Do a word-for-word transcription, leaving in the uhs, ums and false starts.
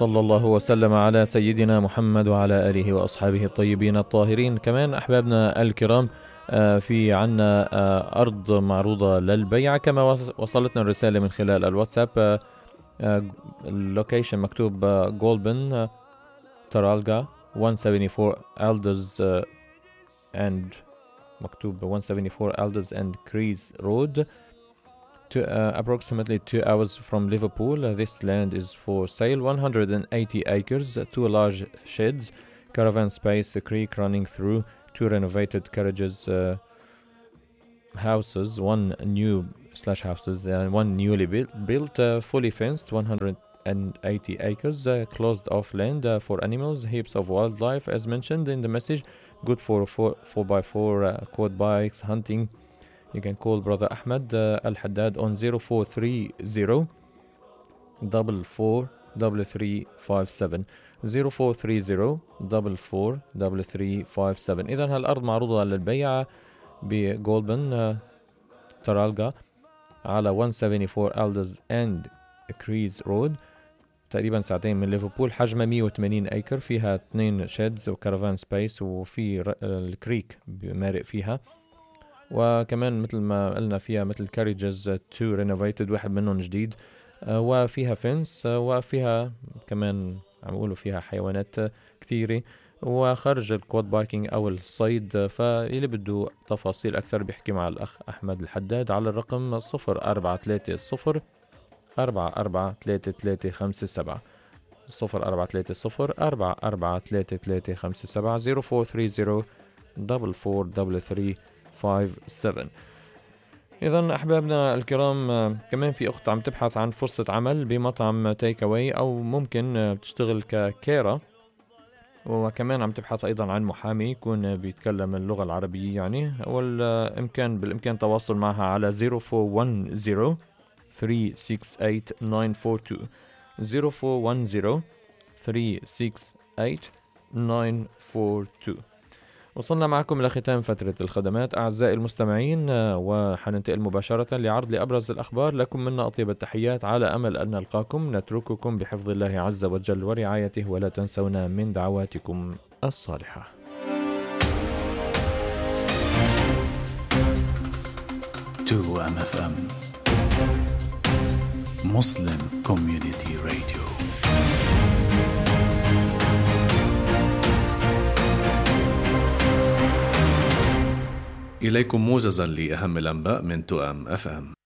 وصلى الله وسلم على سيدنا محمد وعلى آله وأصحابه الطيبين الطاهرين. كمان أحبابنا الكرام، في عنا أرض معروضة للبيع، كما وصلتنا الرسالة من خلال الواتساب. اللوكيشن مكتوب جولبن ترالغا one seventy-four Alders and مكتوب one seventy-four Alders and Crees Road, to, uh, approximately two hours from Liverpool. Uh, this land is for sale. one hundred eighty acres, two large sheds, caravan space, a creek running through, two renovated carriages, uh, houses, one new slash houses, and uh, one newly built, built uh, fully fenced, one hundred eighty acres, uh, closed off land uh, for animals, heaps of wildlife as mentioned in the message, good for four, four by four uh, quad bikes, hunting. You can call Brother Ahmed uh, Al Haddad on zero four three zero four four three three five seven zero four three zero four four three three five seven. إذن هالأرض معروضة للبيع بجولبن ترالغا على one seventy-four Alders and Crees Road، تقريبا ساعتين من ليفربول. حجمها مية وثمانين أكر، فيها اثنين شيدز وكارفان سبيس، وفي الكريك مارق فيها، وكمان مثل ما قلنا فيها مثل كاريجز تو رينوفيتد، واحد منهم جديد، وفيها فنس، وفيها كمان عم يقولوا فيها حيوانات كثيرة، وخارج الكواد بايكينج أو الصيد. فاللي بده تفاصيل أكثر بيحكي مع الأخ أحمد الحداد على الرقم صفر أربعة ثلاثة صفر أربعة أربعة ثلاثة ثلاثة خمسة سبعة صفر أربعة ثلاثة صفر أربعة أربعة ثلاثة ثلاثة خمسة سبعة zero four three zero four four three three five seven. إذن أحبابنا الكرام، كمان في أخت عم تبحث عن فرصة عمل بمطعم تيك أواي، أو ممكن تشتغل ككيرا، وكمان عم تبحث أيضا عن محامي يكون بيتكلم اللغة العربية يعني، والإمكان بالإمكان تواصل معها على zero four one zero three six eight nine four two zero four one zero three six eight nine four two. وصلنا معكم لختام فترة الخدمات أعزائي المستمعين، وحننتقل مباشرة لعرض لأبرز الأخبار. لكم منا أطيب التحيات، على أمل أن نلقاكم. نترككم بحفظ الله عز وجل ورعايته، ولا تنسونا من دعواتكم الصالحة. two M F M Muslim Community Radio. إليكم موجزا لأهم الأنباء من تو أم إف إم.